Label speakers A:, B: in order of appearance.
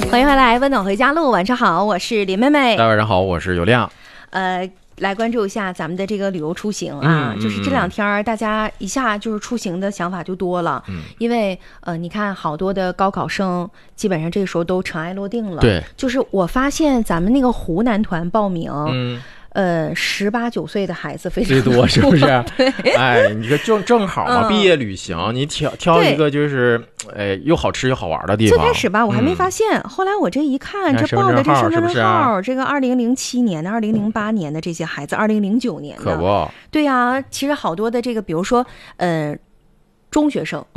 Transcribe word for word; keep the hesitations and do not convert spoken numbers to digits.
A: 欢迎回来，温暖回家路，晚上好，我是林妹妹。
B: 大家晚上好，我是尤亮。
A: 呃，来关注一下咱们的这个旅游出行啊，
B: 嗯、
A: 就是这两天大家一下就是出行的想法就多了，嗯、因为呃，你看好多的高考生基本上这个时候都尘埃落定了。
B: 对，
A: 就是我发现咱们那个湖南团报名，
B: 嗯。
A: 呃，十八九岁的孩子非常
B: 最多，是不是？
A: 对，
B: 哎，你这正正好嘛，嗯、毕业旅行，你挑挑一个就是，哎，又好吃又好玩的地方。
A: 最开始吧，我还没发现，嗯、后来我这一看，这报的这身份证号，这个二零零七年的、二零零八年的这些孩子，二零零九年的，
B: 可不，
A: 对呀、啊，其实好多的这个，比如说，呃。中学生